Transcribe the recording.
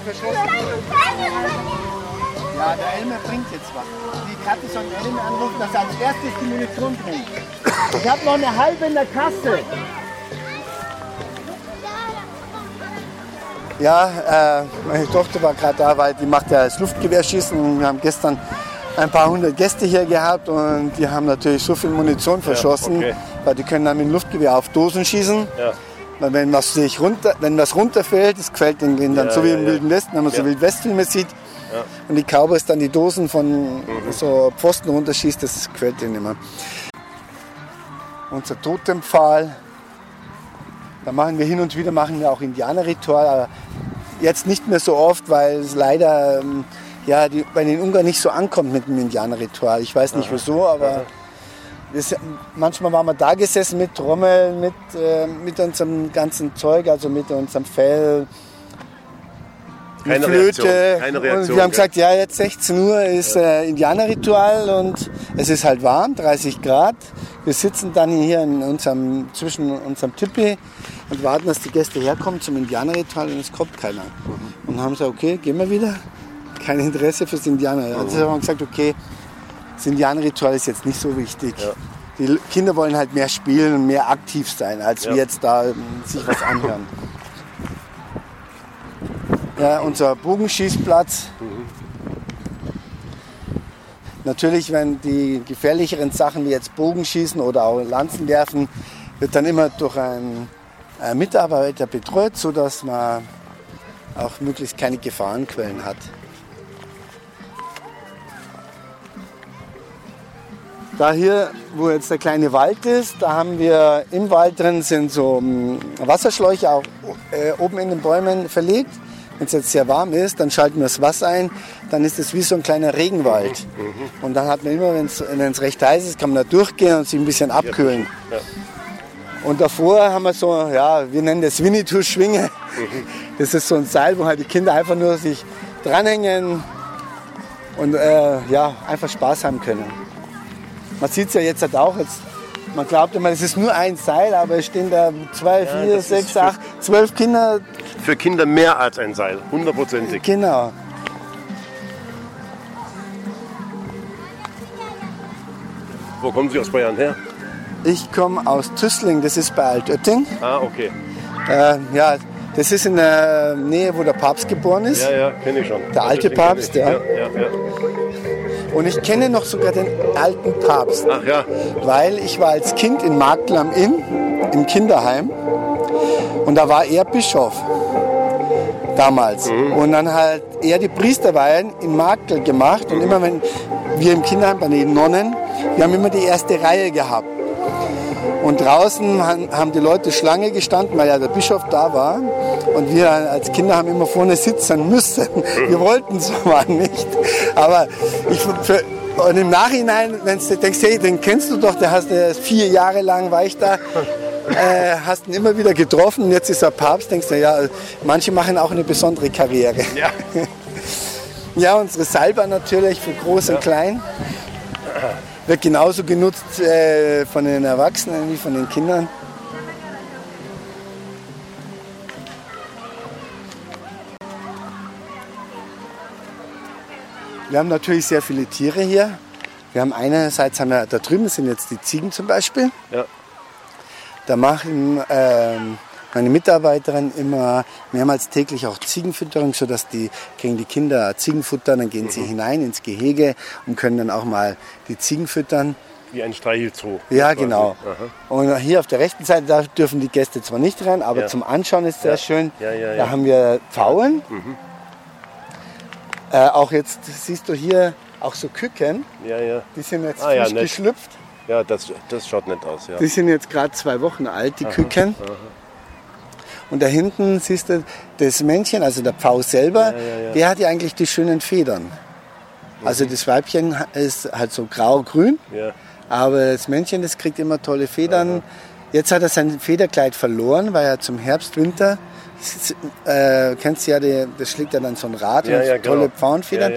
verschossen. Ja, der Elmer bringt jetzt was. Die Katte soll den Elmer anrufen, dass er als erstes die Munition bringt. Ich habe noch eine halbe in der Kasse. Ja, meine Tochter war gerade da, weil die macht ja das Luftgewehrschießen. Und wir haben gestern ein paar hundert Gäste hier gehabt und die haben natürlich so viel Munition verschossen, weil die können dann mit dem Luftgewehr auf Dosen schießen. Ja. Weil wenn was runterfällt, das quält den Kindern, so wie im Wilden Westen, wenn man so Wildwestfilme sieht. Ja. Und die Cowboys dann die Dosen von so Pfosten runterschießt, das quält den immer. Unser Totempfahl, da machen wir hin und wieder auch Indianerritual, aber jetzt nicht mehr so oft, weil es leider bei den Ungarn nicht so ankommt mit dem Indianerritual. Ich weiß nicht wieso, aber manchmal waren wir da gesessen mit Trommeln, mit unserem ganzen Zeug, also mit unserem Fell, mit Flöte. Keine Reaktion. Und wir haben gesagt, ja, jetzt 16 Uhr ist Indianerritual und es ist halt warm, 30 Grad. Wir sitzen dann hier zwischen unserem Tipi und warten, dass die Gäste herkommen zum Indianerritual und es kommt keiner. Und haben gesagt, okay, gehen wir wieder. Kein Interesse fürs Indianer. Also haben wir gesagt, okay, das Indianerritual ist jetzt nicht so wichtig. Ja. Die Kinder wollen halt mehr spielen und mehr aktiv sein, als wir jetzt da sich was anhören. Ja, unser Bogenschießplatz. Natürlich, wenn die gefährlicheren Sachen wie jetzt Bogenschießen oder auch Lanzen werfen, wird dann immer durch einen Mitarbeiter betreut, sodass man auch möglichst keine Gefahrenquellen hat. Da hier, wo jetzt der kleine Wald ist, da haben wir im Wald drin sind so Wasserschläuche auch oben in den Bäumen verlegt. Wenn es jetzt sehr warm ist, dann schalten wir das Wasser ein, dann ist es wie so ein kleiner Regenwald. Und dann hat man immer, wenn es recht heiß ist, kann man da durchgehen und sich ein bisschen abkühlen. Ja. Und davor haben wir so, wir nennen das Winnetou-Schwinge. Das ist so ein Seil, wo halt die Kinder einfach nur sich dranhängen und einfach Spaß haben können. Man sieht es ja jetzt halt auch, man glaubt immer, es ist nur ein Seil, aber es stehen da 2, 4, 6, 8, 12 Kinder. Für Kinder mehr als ein Seil, 100%. Genau. Wo kommen Sie aus Bayern her? Ich komme aus Tüßling, das ist bei Altötting. Ah, okay. Das ist in der Nähe, wo der Papst geboren ist. Ja, kenne ich schon. Der alte Papst, ja. Und ich kenne noch sogar den alten Papst. Ach ja. Weil ich war als Kind in Marktl am Inn, im Kinderheim. Und da war er Bischof. Damals. Und dann halt er die Priesterweihen in Marktl gemacht. Und immer wenn wir im Kinderheim bei den Nonnen, wir haben immer die erste Reihe gehabt. Und draußen haben die Leute Schlange gestanden, weil ja der Bischof da war. Und wir als Kinder haben immer vorne sitzen müssen. Wir wollten es aber nicht. Aber und im Nachhinein, wenn du denkst, hey, den kennst du doch, der hast 4 Jahre lang war ich da, hast ihn immer wieder getroffen und jetzt ist er Papst, denkst du, ja, manche machen auch eine besondere Karriere. Ja, ja, unsere Salbe natürlich für Groß und Klein. Wird genauso genutzt von den Erwachsenen wie von den Kindern. Wir haben natürlich sehr viele Tiere hier. Wir haben einerseits, da drüben sind jetzt die Ziegen zum Beispiel. Ja. Da machen meine Mitarbeiterin immer mehrmals täglich auch Ziegenfütterung, sodass kriegen die Kinder Ziegenfutter, dann gehen sie hinein ins Gehege und können dann auch mal die Ziegen füttern. Wie ein Streichelzoo. Ja, genau. Aha. Und hier auf der rechten Seite, da dürfen die Gäste zwar nicht rein, aber zum Anschauen ist sehr schön. Da haben wir Pfauen. Auch jetzt siehst du hier auch so Küken. Die sind jetzt frisch geschlüpft. Ja, das schaut nett aus. Ja. Die sind jetzt gerade 2 Wochen alt, die Küken. Und da hinten siehst du das Männchen, also der Pfau selber, der hat ja eigentlich die schönen Federn. Also das Weibchen ist halt so grau-grün, aber das Männchen, das kriegt immer tolle Federn. Jetzt hat er sein Federkleid verloren, weil er zum Herbst, Winter, kennst du ja, das schlägt ja dann so ein Rad und tolle Pfauenfedern.